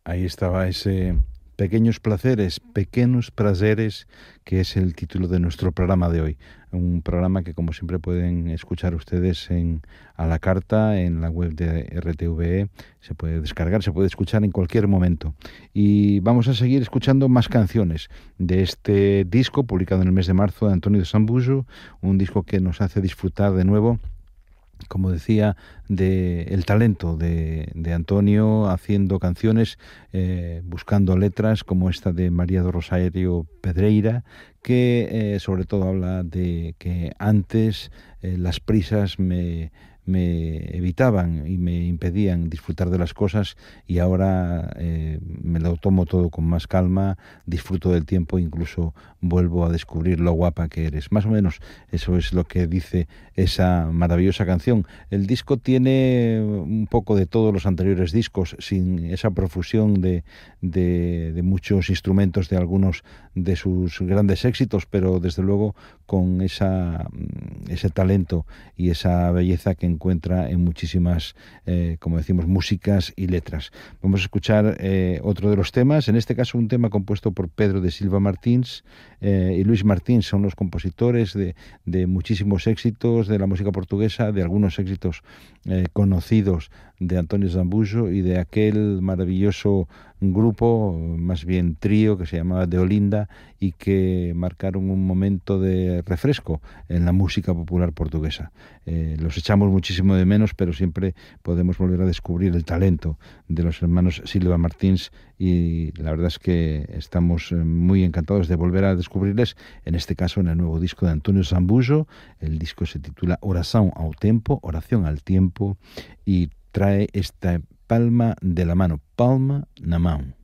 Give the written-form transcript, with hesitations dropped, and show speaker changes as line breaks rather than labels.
Ahí estaba ese Pequeños placeres, pequeños prazeres, que es el título de nuestro programa de hoy. Un programa que, como siempre, pueden escuchar ustedes a la carta en la web de RTVE. Se puede descargar, se puede escuchar en cualquier momento. Y vamos a seguir escuchando más canciones de este disco publicado en el mes de marzo de Antonio de Zambujo, un disco que nos hace disfrutar de nuevo, como decía, de el talento de Antonio haciendo canciones, buscando letras como esta de María do Rosario Pedreira, que sobre todo habla de que antes las prisas me evitaban y me impedían disfrutar de las cosas, y ahora me lo tomo todo con más calma, disfruto del tiempo, incluso vuelvo a descubrir lo guapa que eres. Más o menos eso es lo que dice esa maravillosa canción. El disco tiene un poco de todos los anteriores discos, sin esa profusión de muchos instrumentos de algunos de sus grandes éxitos, pero desde luego con ese talento y esa belleza que encuentra en muchísimas, como decimos, músicas y letras. Vamos a escuchar otro de los temas, en este caso un tema compuesto por Pedro de Silva Martins y Luis Martins. Son los compositores de muchísimos éxitos de la música portuguesa, de algunos éxitos conocidos de Antonio Zambujo y de aquel maravilloso grupo, más bien trío, que se llamaba De Olinda, y que marcaron un momento de refresco en la música popular portuguesa. Los echamos muchísimo de menos, pero siempre podemos volver a descubrir el talento de los hermanos Silva Martins, y la verdad es que estamos muy encantados de volver a descubrirles, en este caso en el nuevo disco de Antonio Zambujo. El disco se titula Oração ao Tempo, Oración al Tiempo, y trae esta palma de la mano, palma na mão.